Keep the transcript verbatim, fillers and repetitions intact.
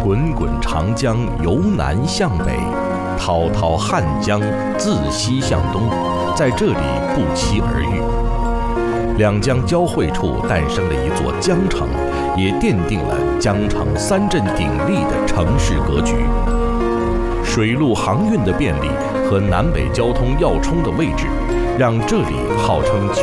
滚滚长江由南向北，滔滔汉江自西向东，在这里不期而遇。两江交汇处诞生了一座江城，也奠定了江城三镇鼎立的城市格局。水陆航运的便利和南北交通要冲的位置，让这里号称